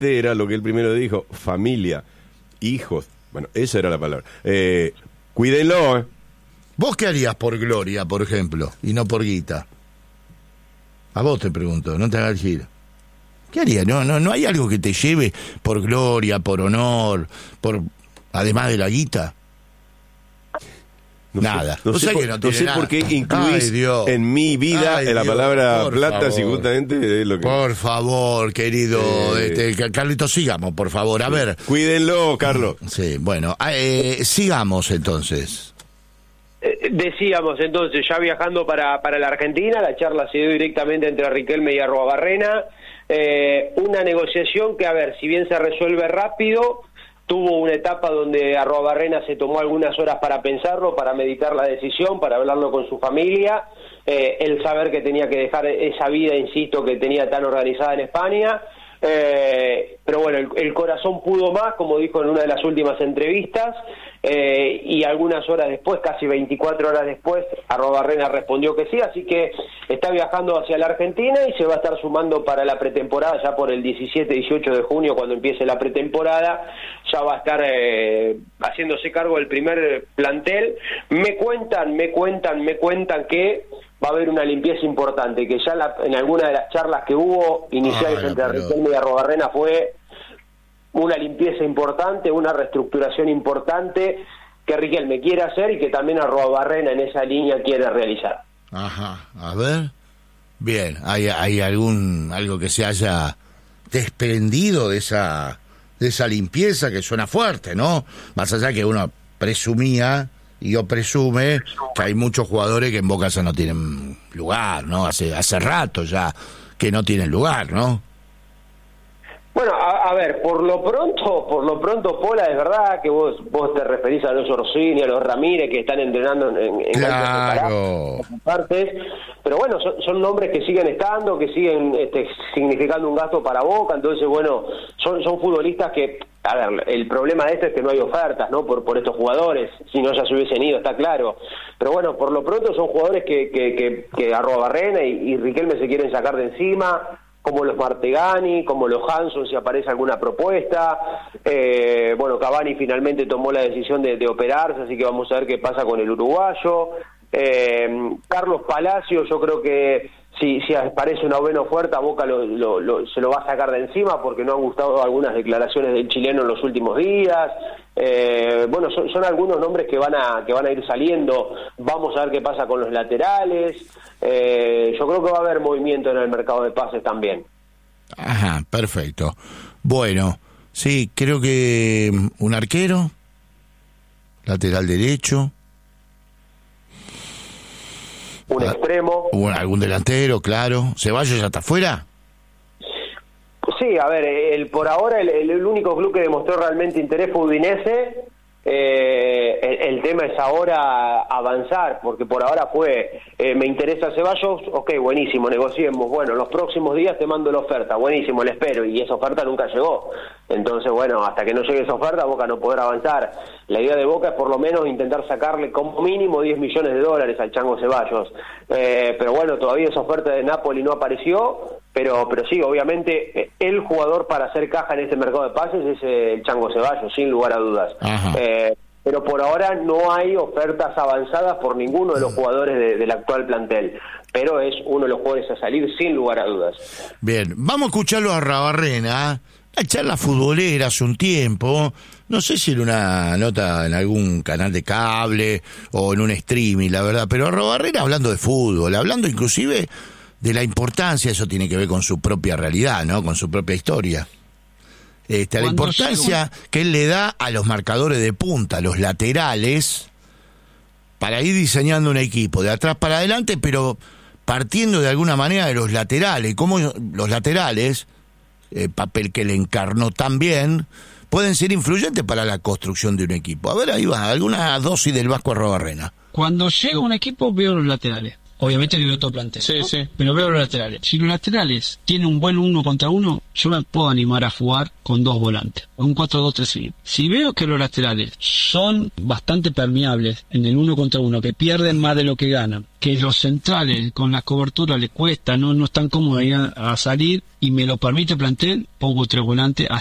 era lo que él primero dijo, familia, hijos, bueno, esa era la palabra. Cuídenlo, ¿eh? ¿Vos qué harías por gloria, por ejemplo, y no por guita? A vos te pregunto, no te hagas giro. ¿Qué harías? No hay algo que te lleve por gloria, por honor, por además de la guita. Nada. No sé por qué incluís en mi vida en la palabra plata, si justamente es lo que... Por favor, querido Carlitos, sigamos, por favor. A ver. Cuídenlo, Carlos. Sí, bueno, sigamos entonces. Decíamos entonces, ya viajando para la Argentina, la charla se dio directamente entre Riquelme y Arruabarrena. Una negociación que, a ver, si bien se resuelve rápido, tuvo una etapa donde Arruabarrena se tomó algunas horas para pensarlo, para meditar la decisión, para hablarlo con su familia, el saber que tenía que dejar esa vida, insisto, que tenía tan organizada en España, pero bueno, el corazón pudo más, como dijo en una de las últimas entrevistas, y algunas horas después, casi 24 horas después, Arruabarrena respondió que sí, así que está viajando hacia la Argentina y se va a estar sumando para la pretemporada, ya por el 17-18 de junio, cuando empiece la pretemporada, ya va a estar haciéndose cargo del primer plantel. Me cuentan que va a haber una limpieza importante, que ya en alguna de las charlas que hubo iniciales entre Riquelme y Arruabarrena fue una limpieza importante, una reestructuración importante que Riquelme quiere hacer y que también Arruabarrena en esa línea quiere realizar. Ajá, a ver. Bien, ¿hay algo que se haya desprendido de esa limpieza que suena fuerte, ¿no? Más allá que uno presumía, y yo presume que hay muchos jugadores que en Boca ya no tienen lugar, ¿no? Hace rato ya que no tienen lugar, ¿no? Bueno, a ver, por lo pronto, Pola, es verdad que vos te referís a los Orsini, a los Ramírez, que están entrenando en claro, partes, pero bueno, son nombres que siguen estando, que siguen significando un gasto para Boca, entonces bueno, son futbolistas que, a ver, el problema de esto es que no hay ofertas, ¿no? Por estos jugadores, si no ya se hubiesen ido, está claro, pero bueno, por lo pronto son jugadores que Arruabarrena y Riquelme se quieren sacar de encima, como los Martegani, como los Hanson, si aparece alguna propuesta. Bueno, Cavani finalmente tomó la decisión de operarse, así que vamos a ver qué pasa con el uruguayo. Carlos Palacio, yo creo que si aparece una buena oferta, Boca se lo va a sacar de encima porque no han gustado algunas declaraciones del chileno en los últimos días. Bueno, son algunos nombres que van a ir saliendo. Vamos a ver qué pasa con los laterales. Yo creo que va a haber movimiento en el mercado de pases también. Ajá, perfecto. Bueno, sí, creo que un arquero, lateral derecho, un extremo, algún delantero, claro. ¿Ceballos ya está afuera? Sí, a ver, por ahora el único club que demostró realmente interés fue Udinese. El tema es ahora avanzar, porque por ahora me interesa Ceballos, ok, buenísimo, negociemos, bueno, los próximos días te mando la oferta, buenísimo, le espero, y esa oferta nunca llegó, entonces bueno, hasta que no llegue esa oferta Boca no podrá avanzar. La idea de Boca es por lo menos intentar sacarle como mínimo $10 millones al Chango Ceballos, pero bueno, todavía esa oferta de Napoli no apareció, pero sí, obviamente el jugador para hacer caja en este mercado de pases es el Chango Ceballos, sin lugar a dudas. Pero por ahora no hay ofertas avanzadas por ninguno de los jugadores del actual plantel, pero es uno de los jugadores a salir sin lugar a dudas. Bien, vamos a escucharlo a Arruabarrena, la charla futbolera hace un tiempo, no sé si era una nota en algún canal de cable o en un streaming, la verdad, pero Arruabarrena hablando de fútbol, hablando inclusive de la importancia, eso tiene que ver con su propia realidad, ¿no? Con su propia historia. La importancia que él le da a los marcadores de punta, a los laterales, para ir diseñando un equipo de atrás para adelante, pero partiendo de alguna manera de los laterales, como los laterales, papel que le encarnó tan bien, pueden ser influyentes para la construcción de un equipo. A ver, ahí va, alguna dosis del Vasco Arruabarrena. Cuando llega un equipo veo los laterales. obviamente que veo todo plantel, Sí, ¿no? sí. Pero veo los laterales. Si los laterales tienen un buen 1 contra 1, yo me puedo animar a jugar con 2 volantes, un 4-2-3-1. Si veo que los laterales son bastante permeables en el 1 contra 1, que pierden más de lo que ganan, que los centrales con la cobertura les cuesta, no están cómodos a salir, y me lo permite el plantel, pongo 3 volantes,